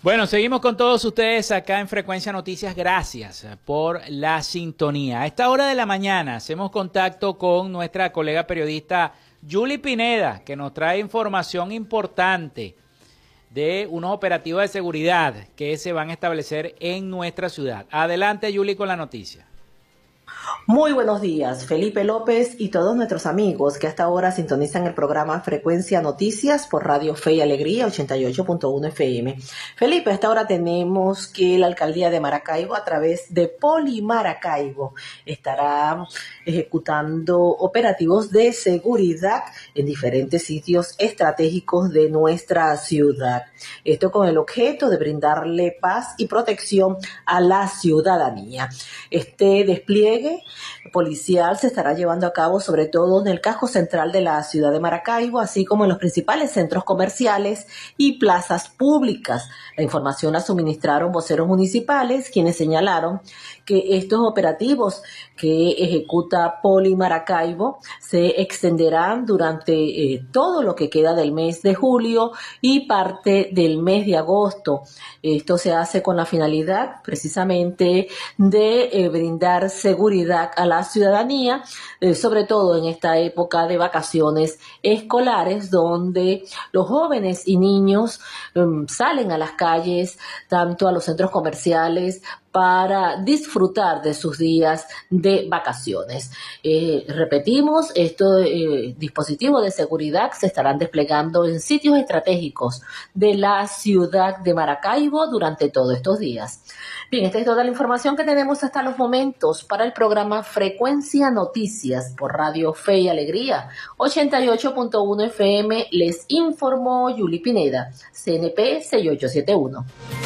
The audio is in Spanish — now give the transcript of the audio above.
Bueno, seguimos con todos ustedes acá en Frecuencia Noticias. Gracias por la sintonía. A esta hora de la mañana hacemos contacto con nuestra colega periodista Yuli Pineda, que nos trae información importante de unos operativos de seguridad que se van a establecer en nuestra ciudad. Adelante, Yuli, con la noticia. Muy buenos días, Felipe López y todos nuestros amigos que hasta ahora sintonizan el programa Frecuencia Noticias por Radio Fe y Alegría 88.1 FM. Felipe, a esta hora tenemos que la Alcaldía de Maracaibo, a través de Poli Maracaibo, estará ejecutando operativos de seguridad en diferentes sitios estratégicos de nuestra ciudad. Esto con el objeto de brindarle paz y protección a la ciudadanía. Este despliegue policial se estará llevando a cabo sobre todo en el casco central de la ciudad de Maracaibo, así como en los principales centros comerciales y plazas públicas. La información la suministraron voceros municipales, quienes señalaron que estos operativos que ejecuta Poli Maracaibo se extenderán durante todo lo que queda del mes de julio y parte del mes de agosto. Esto se hace con la finalidad precisamente de brindar seguridad a la ciudadanía, sobre todo en esta época de vacaciones escolares, donde los jóvenes y niños salen a las calles, tanto a los centros comerciales, para disfrutar de sus días de vacaciones. Repetimos, estos dispositivos de seguridad se estarán desplegando en sitios estratégicos de la ciudad de Maracaibo durante todos estos días. Bien, esta es toda la información que tenemos hasta los momentos para el programa Frecuencia Noticias por Radio Fe y Alegría 88.1 FM. Les informó Yuli Pineda, CNP 6871.